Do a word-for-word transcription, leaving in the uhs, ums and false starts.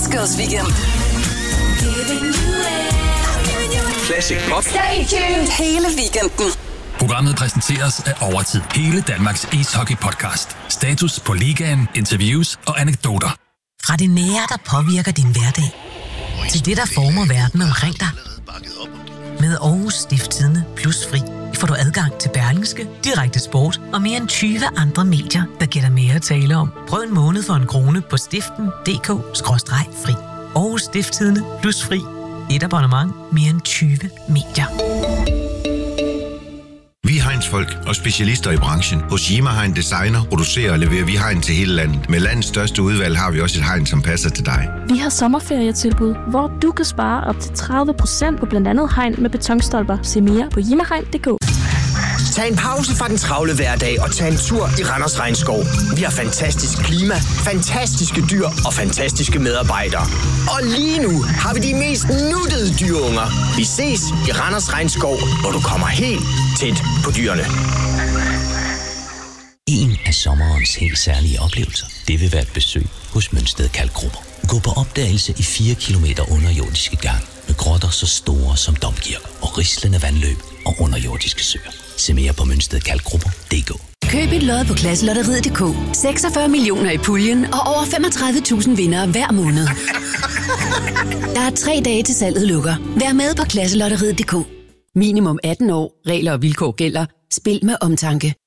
Girls Weekend. Classic pop. Stay tuned hele weekenden. Programmet præsenteres af Overtid. Hele Danmarks ishockey-podcast. Status på ligaen, interviews og anekdoter. Fra det nære, der påvirker din hverdag, til det, der former verden omkring dig. Med Aarhus Stiftstidende Plus Fri får du adgang til Berlingske, Direkte Sport og mere end tyve andre medier, der giver dig mere at tale om. Prøv en måned for en krone på stiften punktum d k skråstreg fri. Aarhus Stiftstidende Plus Fri. Et abonnement. Mere end tyve medier. Vi er Heinz-folk og specialister i branchen. Hos Yima Hein Designer producerer og leverer vi hegn til hele landet. Med landets største udvalg har vi også et hegn, som passer til dig. Vi har sommerferietilbud, hvor du kan spare op til tredive procent på blandt andet hegn med betonstolper. Se mere på yimahegn punktum d k. Tag en pause fra den travle hverdag og tag en tur i Randers Regnskov. Vi har fantastisk klima, fantastiske dyr og fantastiske medarbejdere. Og lige nu har vi de mest nuttede dyreunger. Vi ses i Randers Regnskov, hvor du kommer helt tæt på dyrene. En af sommerens helt særlige oplevelser, det vil være et besøg hos Mønsted Kalkgrupper. Gå på opdagelse i fire kilometer underjordiske gang med grotter så store som domkirker og rislende vandløb og underjordiske søer. Se mere på mønsted kalkgrupper punktum d k. Køb et lod på Klasselotteriet punktum d k. seksogfyrre millioner i puljen og over femogtredive tusind vindere hver måned. Der er tre dage til salget lukker. Vær med på Klasselotteriet punktum d k. Minimum atten år. Regler og vilkår gælder. Spil med omtanke.